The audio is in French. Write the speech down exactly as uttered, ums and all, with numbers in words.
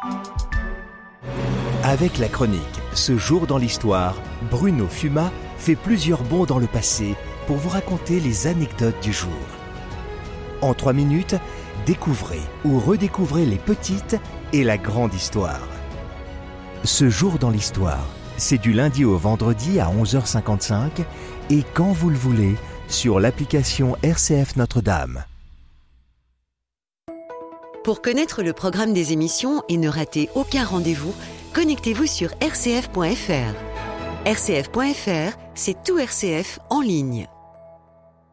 Avec la chronique Ce jour dans l'histoire, Bruno Fuma fait plusieurs bonds dans le passé pour vous raconter les anecdotes du jour. En trois minutes, découvrez ou redécouvrez les petites et la grande histoire. Ce jour dans l'histoire, c'est du lundi au vendredi à onze heures cinquante-cinq et quand vous le voulez sur l'application R C F Notre-Dame. Pour connaître le programme des émissions et ne rater aucun rendez-vous, connectez-vous sur r c f point f r. r c f point f r, c'est tout R C F en ligne.